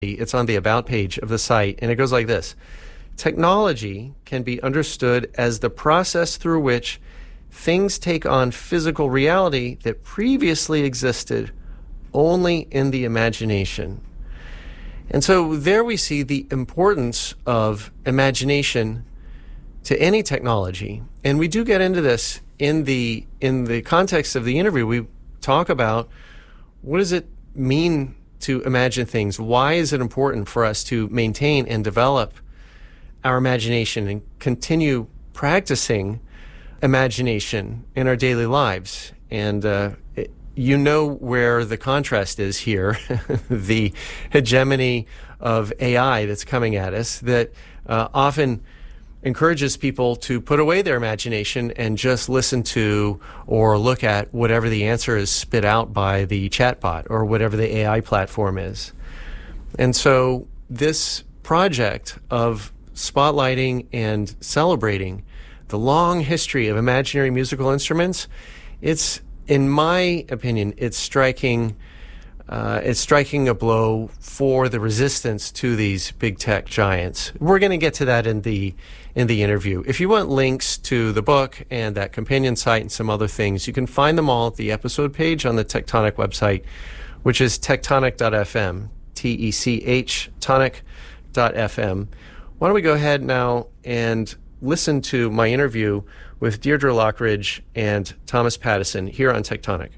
It's on the About page of the site, and it goes like this. Technology can be understood as the process through which things take on physical reality that previously existed only in the imagination. And so there we see the importance of imagination to any technology. And we do get into this in the context of the interview. We talk about what does it mean to imagine things? Why is it important for us to maintain and develop our imagination and continue practicing imagination in our daily lives? And you know where the contrast is here, the hegemony of AI that's coming at us that often encourages people to put away their imagination and just listen to or look at whatever the answer is spit out by the chatbot or whatever the AI platform is. And so this project of spotlighting and celebrating the long history of imaginary musical instruments, it's, in my opinion, it's striking a blow for the resistance to these big tech giants. We're going to get to that in the interview. If you want links to the book and that companion site and some other things, you can find them all at the episode page on the Tectonic website, which is tectonic.fm, T-E-C-H, tonic.fm. Why don't we go ahead now and listen to my interview with Deirdre Lockridge and Thomas Pattison here on Tectonic.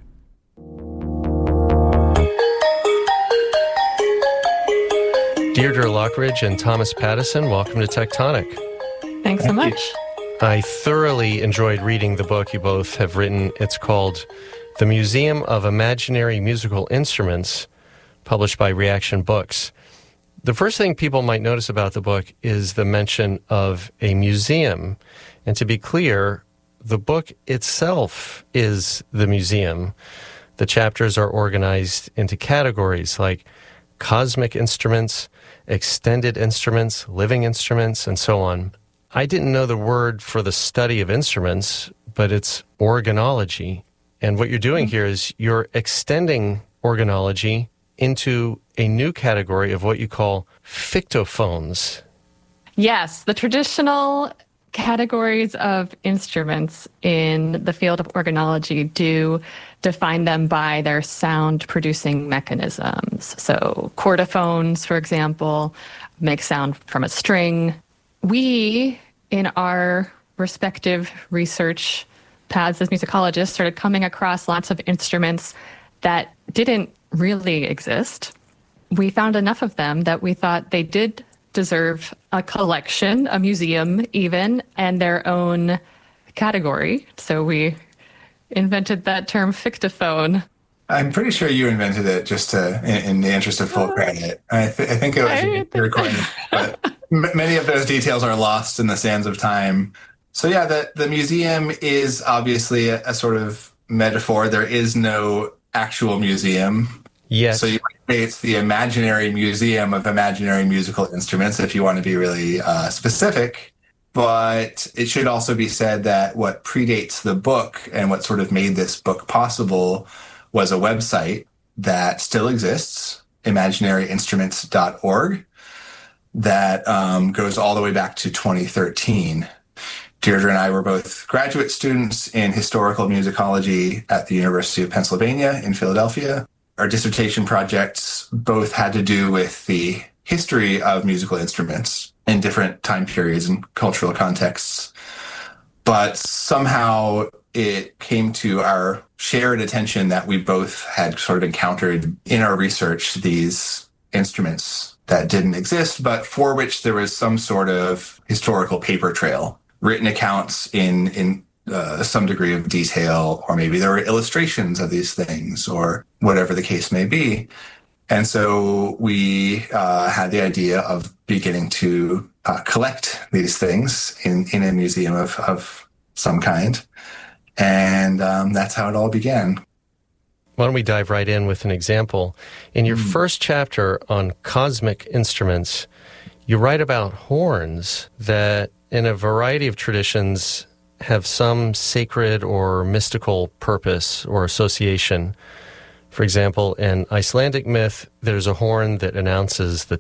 Deirdre Lockridge and Thomas Pattison, welcome to Tectonic. Thanks so much. I thoroughly enjoyed reading the book you both have written. It's called The Museum of Imaginary Musical Instruments, published by Reaction Books. The first thing people might notice about the book is the mention of a museum. And to be clear, the book itself is the museum. The chapters are organized into categories like cosmic instruments, extended instruments, living instruments, and so on. I didn't know the word for the study of instruments, but it's organology. And what you're doing here is you're extending organology into a new category of what you call fictophones. Yes, the traditional categories of instruments in the field of organology do define them by their sound-producing mechanisms. So chordophones, for example, make sound from a string. We, in our respective research paths as musicologists, started coming across lots of instruments that didn't really exist. We found enough of them that we thought they did deserve a collection, a museum even, and their own category. So we invented that term fictophone. I'm pretty sure you invented it just to, in the interest of full credit. I think it was a recording, but many of those details are lost in the sands of time. So yeah, the museum is obviously a sort of metaphor. There is no actual museum. Yes. So it's the imaginary museum of imaginary musical instruments, if you want to be really specific. But it should also be said that what predates the book and what sort of made this book possible was a website that still exists, imaginaryinstruments.org, that goes all the way back to 2013. Deirdre and I were both graduate students in historical musicology at the University of Pennsylvania in Philadelphia. Our dissertation projects both had to do with the history of musical instruments in different time periods and cultural contexts. But somehow it came to our shared attention that we both had sort of encountered in our research these instruments that didn't exist, but for which there was some sort of historical paper trail, written accounts in some degree of detail, or maybe there were illustrations of these things, or whatever the case may be. And so we had the idea of beginning to collect these things in a museum of some kind. And that's how it all began. Why don't we dive right in with an example? In your first chapter on cosmic instruments, you write about horns that in a variety of traditions have some sacred or mystical purpose or association. For example, in Icelandic myth, there's a horn that announces the